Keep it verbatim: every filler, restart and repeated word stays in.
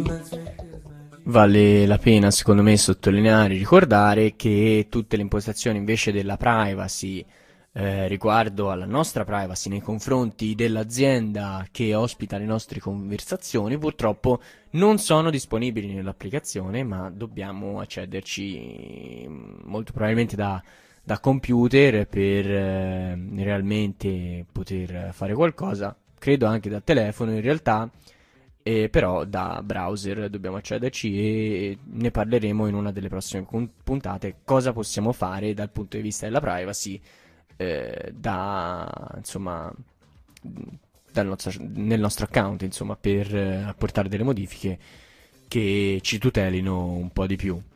Vale la pena, secondo me, sottolineare e ricordare che tutte le impostazioni invece della privacy eh, riguardo alla nostra privacy nei confronti dell'azienda che ospita le nostre conversazioni, purtroppo non sono disponibili nell'applicazione, ma dobbiamo accederci mm, molto probabilmente da, da computer per eh, realmente poter fare qualcosa. Credo anche da telefono in realtà, e però da browser dobbiamo accederci e ne parleremo in una delle prossime pun- puntate cosa possiamo fare dal punto di vista della privacy eh, da insomma dal nostro, nel nostro account insomma per eh, apportare delle modifiche che ci tutelino un po' di più.